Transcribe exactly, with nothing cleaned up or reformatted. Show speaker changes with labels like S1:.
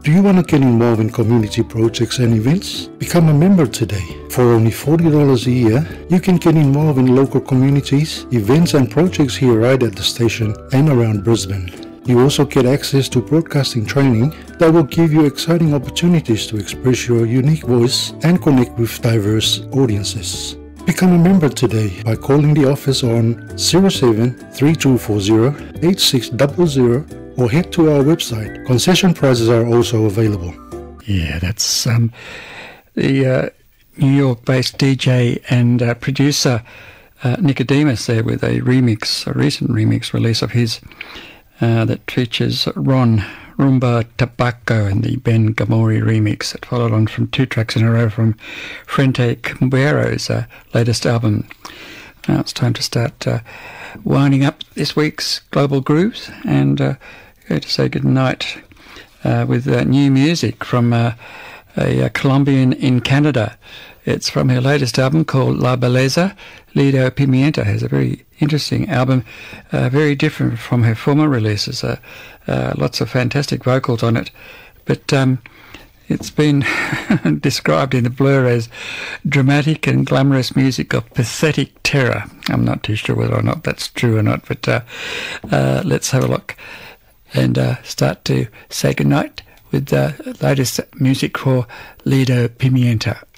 S1: Do you want to get involved in community projects and events? Become a member today. For only forty dollars a year, you can get involved in local communities, events and projects here right at the station and around Brisbane. You also get access to broadcasting training that will give you exciting opportunities to express your unique voice and connect with diverse audiences. Become a member today by calling the office on zero seven three two four zero eight six zero zero or head to our website. Concession prices are also available.
S2: Yeah, that's um, the uh, New York-based D J and uh, producer uh, Nicodemus there with a remix, a recent remix release of his uh, that features Ron Rumba Tobacco and the Ben Gamori remix that followed on from two tracks in a row from Frente Cambero's uh, latest album. Now it's time to start uh, winding up this week's Global Grooves and uh, go to say goodnight uh, with uh, new music from uh, a, a Colombian in Canada. It's from her latest album called La Belleza. Lido Pimienta has a very interesting album, uh, very different from her former releases. Uh, uh, lots of fantastic vocals on it, but um, it's been described in the Blur as dramatic and glamorous music of pathetic terror. I'm not too sure whether or not that's true or not, but uh, uh, let's have a look and uh, start to say goodnight with the latest music for Lido Pimienta.